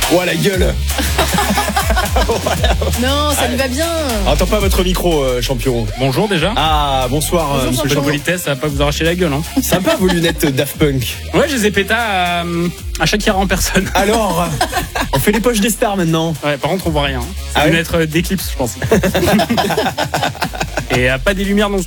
Oh la gueule. Non, ça lui va bien. Entends pas votre micro, champion. Bonjour déjà. Ah, bonsoir, Bonjour, monsieur Peu de champion. politesse, ça va pas vous arracher la gueule. Hein. Sympa vos lunettes Daft Punk. Ouais, je les ai pétées à Shakira en personne. Alors, on fait les poches des stars maintenant. Ouais, par contre, on voit rien. Ça Ah va ouais être d'Eclipse, je pense. Et pas des lumières non